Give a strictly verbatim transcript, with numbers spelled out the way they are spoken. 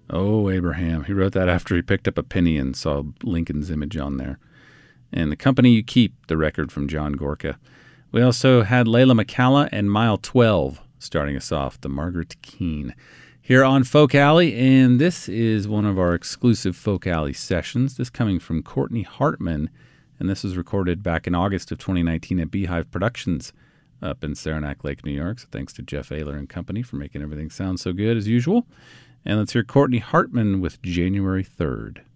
Oh, Abraham. He wrote that after he picked up a penny and saw Lincoln's image on there. And The Company You Keep, the record from John Gorka. We also had Layla McCalla and Mile twelve starting us off, the Margaret Keane. Here on Folk Alley, and this is one of our exclusive Folk Alley sessions. This coming from Courtney Hartman, and this was recorded back in August of twenty nineteen at Beehive Productions up in Saranac Lake, New York. So thanks to Jeff Ayler and company for making everything sound so good as usual. And let's hear Courtney Hartman with January third.